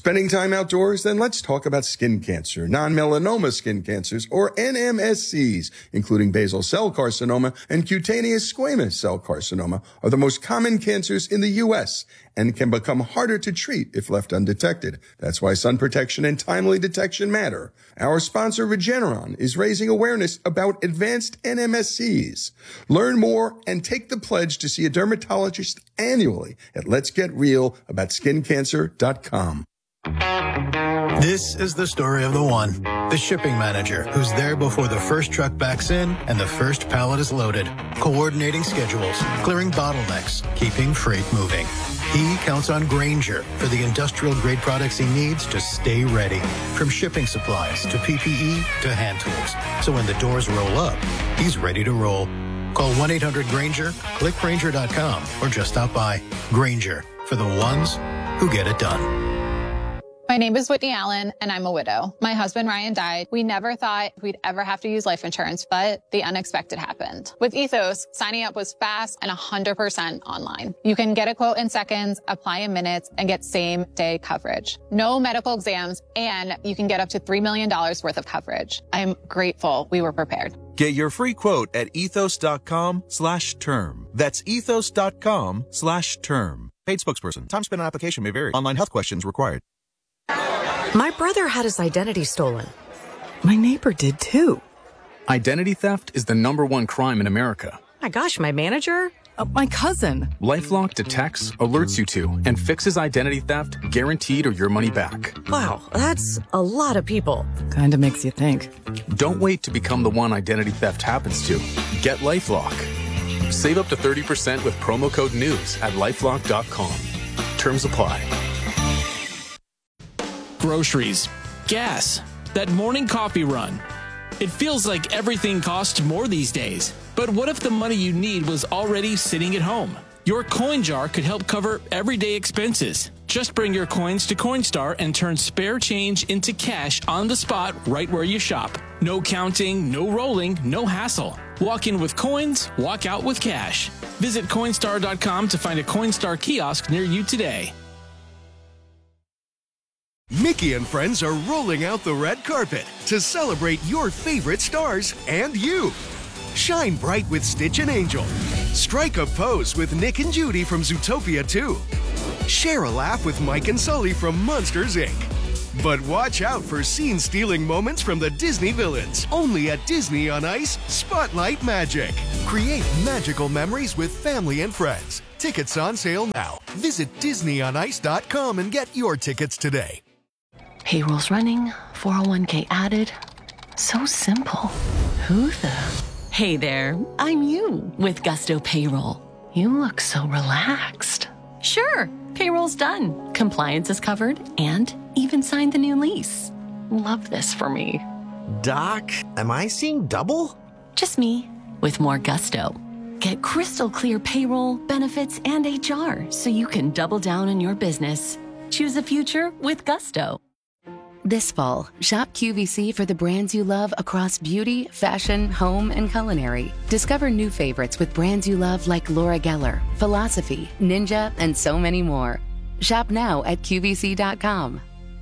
Spending time outdoors? Then let's talk about skin cancer, non-melanoma skin cancers, or NMSCs, including basal cell carcinoma and cutaneous squamous cell carcinoma, are the most common cancers in the U.S. and can become harder to treat if left undetected. That's why sun protection and timely detection matter. Our sponsor, Regeneron, is raising awareness about advanced NMSCs. Learn more and take the pledge to see a dermatologist annually at letsgetrealaboutSkinCancer.com. This is the story of the one, the shipping manager who's there before the first truck backs in and the first pallet is loaded, coordinating schedules, clearing bottlenecks, keeping freight moving. He counts on Grainger for the industrial-grade products he needs to stay ready, from shipping supplies to PPE to hand tools. So when the doors roll up, he's ready to roll. Call 1-800-GRAINGER, click Grainger.com, or just stop by. Grainger, for the ones who get it done. My name is Whitney Allen, and I'm a widow. My husband, Ryan, died. We never thought we'd ever have to use life insurance, but the unexpected happened. With Ethos, signing up was fast and 100% online. You can get a quote in seconds, apply in minutes, and get same-day coverage. No medical exams, and you can get up to $3 million worth of coverage. I'm grateful we were prepared. Get your free quote at ethos.com/term. That's ethos.com/term. Paid spokesperson. Time spent on application may vary. Online health questions required. My brother had his identity stolen. My neighbor did too. Identity theft is the #1 crime in America. My gosh, my manager? My cousin. LifeLock detects, alerts you to, and fixes identity theft, guaranteed or your money back. Wow, that's a lot of people. Kinda makes you think. Don't wait to become the one identity theft happens to. Get LifeLock. Save up to 30% with promo code NEWS at LifeLock.com. Terms apply. Groceries, gas, that morning coffee run. It feels like everything costs more these days. But what if the money you need was already sitting at home? Your coin jar could help cover everyday expenses. Just bring your coins to Coinstar and turn spare change into cash on the spot right where you shop. No counting, no rolling, no hassle. Walk in with coins, walk out with cash. Visit Coinstar.com to find a Coinstar kiosk near you today. Mickey and friends are rolling out the red carpet to celebrate your favorite stars and you. Shine bright with Stitch and Angel. Strike a pose with Nick and Judy from Zootopia 2. Share a laugh with Mike and Sully from Monsters, Inc. But watch out for scene-stealing moments from the Disney villains. Only at Disney on Ice Spotlight Magic. Create magical memories with family and friends. Tickets on sale now. Visit DisneyOnIce.com and get your tickets today. Payroll's running, 401k added. So simple. Who the? Hey there, I'm you with Gusto Payroll. You look so relaxed. Sure, payroll's done. Compliance is covered and even signed the new lease. Love this for me. Doc, am I seeing double? Just me with more gusto. Get crystal clear payroll, benefits, and HR so you can double down on your business. Choose a future with Gusto. This fall, shop QVC for the brands you love across beauty, fashion, home, and culinary. Discover new favorites with brands you love like Laura Geller, Philosophy, Ninja, and so many more. Shop now at QVC.com.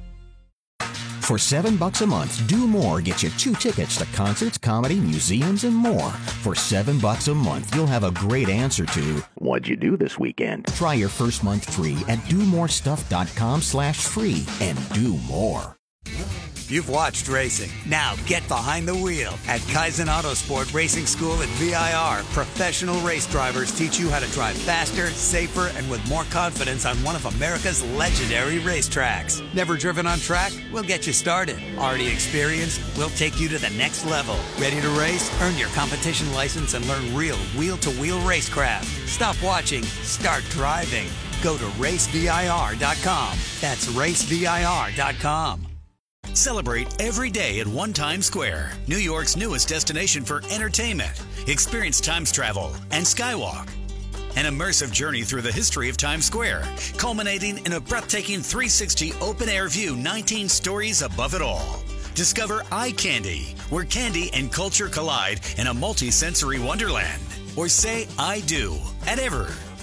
For $7 a month, Do More gets you 2 tickets to concerts, comedy, museums, and more. For $7 a month, you'll have a great answer to, what'd you do this weekend? Try your first month free at domorestuff.com/free and do more. You've watched racing. Now get behind the wheel. At Kaizen Autosport Racing School at VIR, professional race drivers teach you how to drive faster, safer, and with more confidence on one of America's legendary racetracks. Never driven on track? We'll get you started. Already experienced? We'll take you to the next level. Ready to race? Earn your competition license and learn real wheel-to-wheel racecraft. Stop watching. Start driving. Go to racevir.com. That's racevir.com. Celebrate every day at One Times Square, New York's newest destination for entertainment. Experience Times Travel and Skywalk. An immersive journey through the history of Times Square, culminating in a breathtaking 360 open-air view 19 stories above it all. Discover Eye Candy, where candy and culture collide in a multi-sensory wonderland. Or say I do at Ever,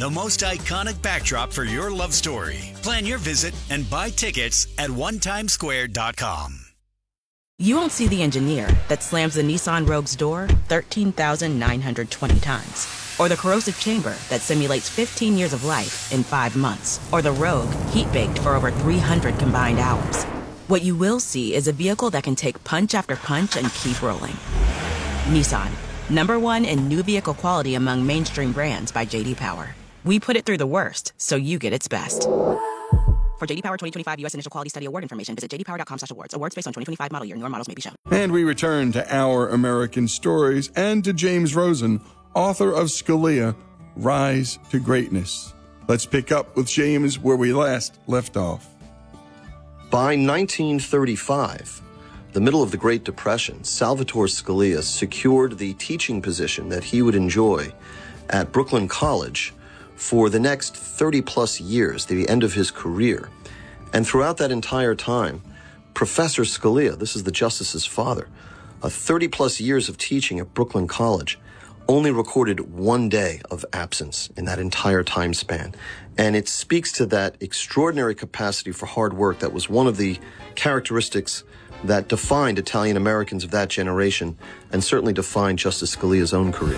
the most iconic backdrop for your love story. Plan your visit and buy tickets at onetimesquare.com. You won't see the engineer that slams the Nissan Rogue's door 13,920 times. Or the corrosive chamber that simulates 15 years of life in 5 months. Or the Rogue heat-baked for over 300 combined hours. What you will see is a vehicle that can take punch after punch and keep rolling. Nissan, #1 in new vehicle quality among mainstream brands by J.D. Power. We put it through the worst, so you get its best. For J.D. Power 2025 U.S. Initial Quality Study Award information, visit jdpower.com/awards. Awards based on 2025 model year. Newer models may be shown. And we return to Our American Stories and to James Rosen, author of Scalia, Rise to Greatness. Let's pick up with James where we last left off. By 1935, the middle of the Great Depression, Salvatore Scalia secured the teaching position that he would enjoy at Brooklyn College for the next 30-plus years, the end of his career. And throughout that entire time, Professor Scalia, this is the justice's father, 30-plus years of teaching at Brooklyn College, only recorded 1 day of absence in that entire time span. And it speaks to that extraordinary capacity for hard work that was one of the characteristics that defined Italian Americans of that generation and certainly defined Justice Scalia's own career.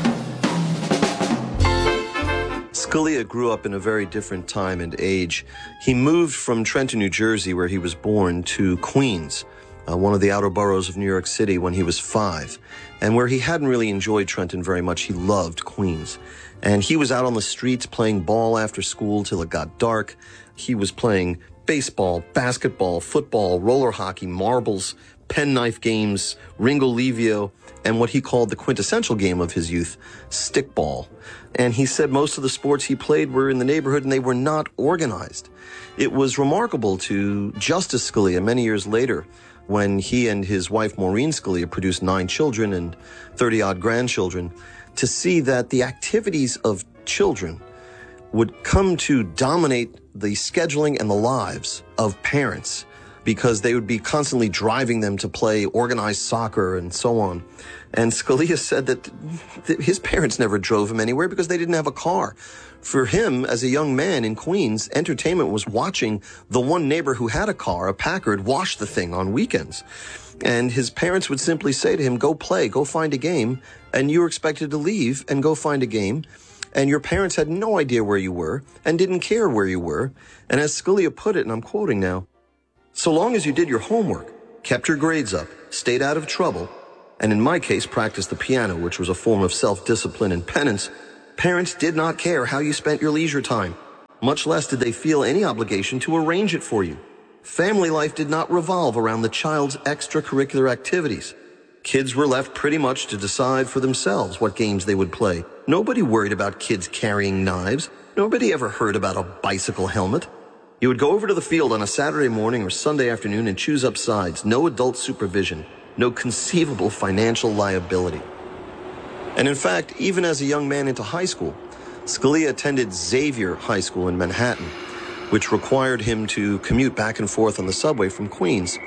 Scalia grew up in a very different time and age. He moved from Trenton, New Jersey, where he was born, to Queens, one of the outer boroughs of New York City, when he was 5. And where he hadn't really enjoyed Trenton very much, he loved Queens. And he was out on the streets playing ball after school till it got dark. He was playing baseball, basketball, football, roller hockey, marbles, penknife games, Ringo Livio, and what he called the quintessential game of his youth, stickball. And he said most of the sports he played were in the neighborhood and they were not organized. It was remarkable to Justice Scalia many years later, when he and his wife Maureen Scalia produced 9 children and 30-odd grandchildren, to see that the activities of children would come to dominate the scheduling and the lives of parents, because they would be constantly driving them to play organized soccer and so on. And Scalia said that his parents never drove him anywhere because they didn't have a car. For him, as a young man in Queens, entertainment was watching the one neighbor who had a car, a Packard, wash the thing on weekends. And his parents would simply say to him, go play, go find a game, and you were expected to leave and go find a game. And your parents had no idea where you were and didn't care where you were. And as Scalia put it, and I'm quoting now, so long as you did your homework, kept your grades up, stayed out of trouble, and in my case, practiced the piano, which was a form of self-discipline and penance, parents did not care how you spent your leisure time. Much less did they feel any obligation to arrange it for you. Family life did not revolve around the child's extracurricular activities. Kids were left pretty much to decide for themselves what games they would play. Nobody worried about kids carrying knives. Nobody ever heard about a bicycle helmet. You would go over to the field on a Saturday morning or Sunday afternoon and choose up sides. No adult supervision. No conceivable financial liability. And in fact, even as a young man into high school, Scalia attended Xavier High School in Manhattan, which required him to commute back and forth on the subway from Queens.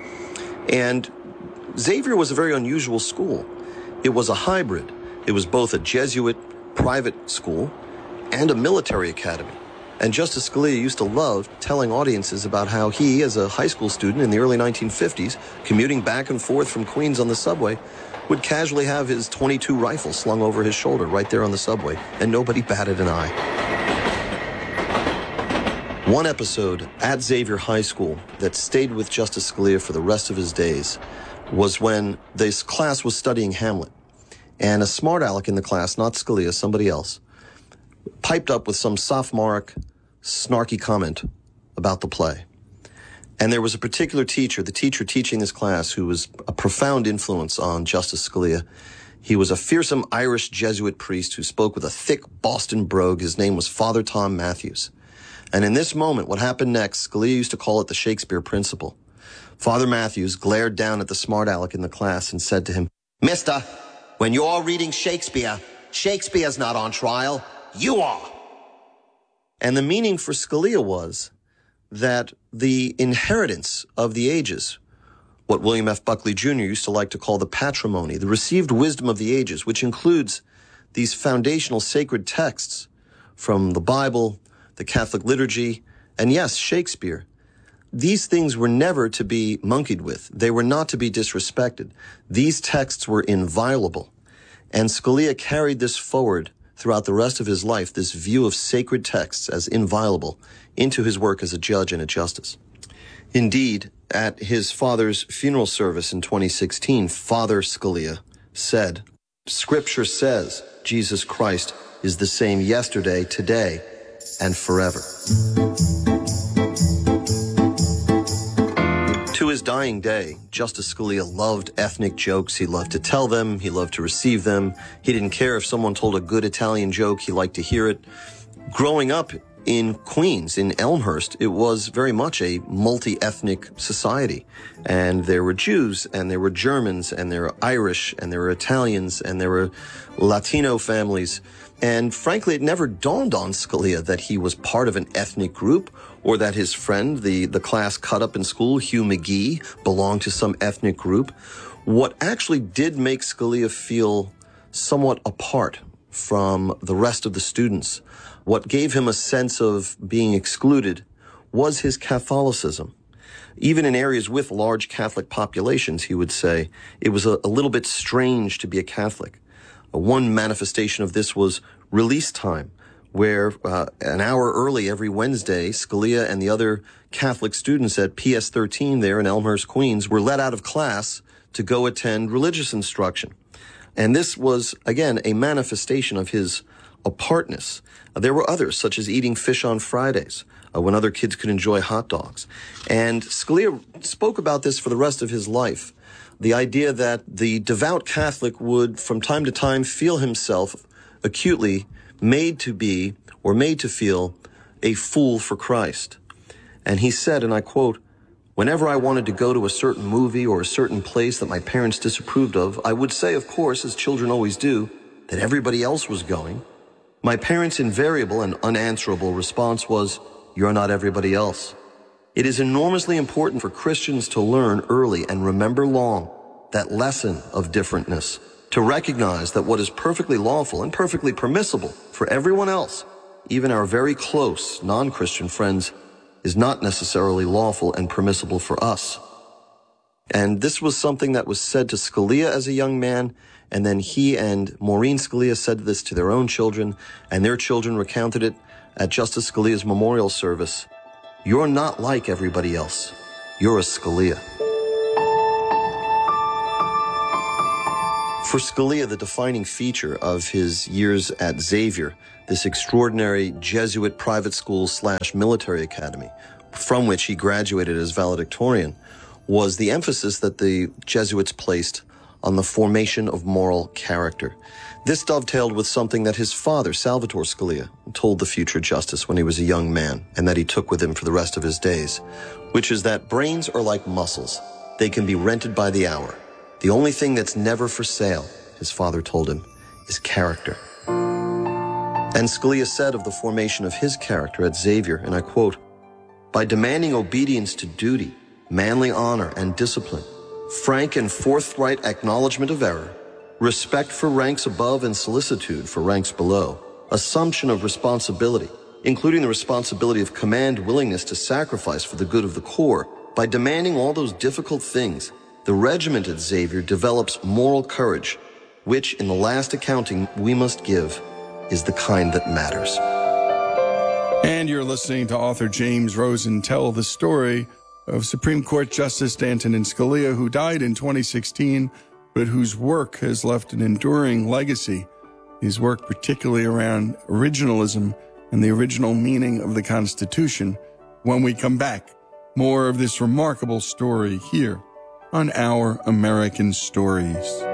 And Xavier was a very unusual school. It was a hybrid. It was both a Jesuit private school and a military academy. And Justice Scalia used to love telling audiences about how he, as a high school student in the early 1950s, commuting back and forth from Queens on the subway, would casually have his .22 rifle slung over his shoulder right there on the subway, and nobody batted an eye. One episode at Xavier High School that stayed with Justice Scalia for the rest of his days was when this class was studying Hamlet. And a smart aleck in the class, not Scalia, somebody else, piped up with some sophomoric, snarky comment about the play. And there was a particular teacher, the teacher teaching this class, who was a profound influence on Justice Scalia. He was a fearsome Irish Jesuit priest who spoke with a thick Boston brogue. His name was Father Tom Matthews. And in this moment, what happened next, Scalia used to call it the Shakespeare principle. Father Matthews glared down at the smart aleck in the class and said to him, "Mister, when you're reading Shakespeare, Shakespeare's not on trial. You are." And the meaning for Scalia was that the inheritance of the ages, what William F. Buckley Jr. used to like to call the patrimony, the received wisdom of the ages, which includes these foundational sacred texts from the Bible, the Catholic liturgy, and yes, Shakespeare. These things were never to be monkeyed with. They were not to be disrespected. These texts were inviolable. And Scalia carried this forward throughout the rest of his life, this view of sacred texts as inviolable, into his work as a judge and a justice. Indeed, at his father's funeral service in 2016, Father Scalia said, "Scripture says Jesus Christ is the same yesterday, today, and forever." To his dying day, Justice Scalia loved ethnic jokes. He loved to tell them. He loved to receive them. He didn't care if someone told a good Italian joke. He liked to hear it. Growing up in Queens, in Elmhurst, it was very much a multi-ethnic society. And there were Jews, and there were Germans, and there were Irish, and there were Italians, and there were Latino families. And frankly, it never dawned on Scalia that he was part of an ethnic group, or that his friend, the class cut up in school, Hugh McGee, belonged to some ethnic group. What actually did make Scalia feel somewhat apart from the rest of the students, what gave him a sense of being excluded, was his Catholicism. Even in areas with large Catholic populations, he would say, it was a little bit strange to be a Catholic. One manifestation of this was release time, where an hour early every Wednesday, Scalia and the other Catholic students at PS 13 there in Elmhurst, Queens, were let out of class to go attend religious instruction. And this was, again, a manifestation of his apartness. There were others, such as eating fish on Fridays, when other kids could enjoy hot dogs. And Scalia spoke about this for the rest of his life. The idea that the devout Catholic would, from time to time, feel himself acutely made to be, or made to feel, a fool for Christ. And he said, and I quote, "Whenever I wanted to go to a certain movie or a certain place that my parents disapproved of, I would say, of course, as children always do, that everybody else was going. My parents' invariable and unanswerable response was, 'You're not everybody else.' It is enormously important for Christians to learn early and remember long that lesson of differentness, to recognize that what is perfectly lawful and perfectly permissible for everyone else, even our very close non-Christian friends, is not necessarily lawful and permissible for us." And this was something that was said to Scalia as a young man, and then he and Maureen Scalia said this to their own children, and their children recounted it at Justice Scalia's memorial service. "You're not like everybody else. You're a Scalia." For Scalia, the defining feature of his years at Xavier, this extraordinary Jesuit private school / military academy, from which he graduated as valedictorian, was the emphasis that the Jesuits placed on the formation of moral character. This dovetailed with something that his father, Salvatore Scalia, told the future justice when he was a young man, and that he took with him for the rest of his days, which is that brains are like muscles. They can be rented by the hour. The only thing that's never for sale, his father told him, is character. And Scalia said of the formation of his character at Xavier, and I quote, "By demanding obedience to duty, manly honor and discipline, frank and forthright acknowledgement of error, respect for ranks above and solicitude for ranks below, assumption of responsibility, including the responsibility of command, willingness to sacrifice for the good of the corps, by demanding all those difficult things, the regiment at Xavier develops moral courage, which, in the last accounting we must give, is the kind that matters." And you're listening to author James Rosen tell the story of Supreme Court Justice Antonin Scalia, who died in 2016, but whose work has left an enduring legacy. His work particularly around originalism and the original meaning of the Constitution. When we come back, more of this remarkable story here on Our American Stories.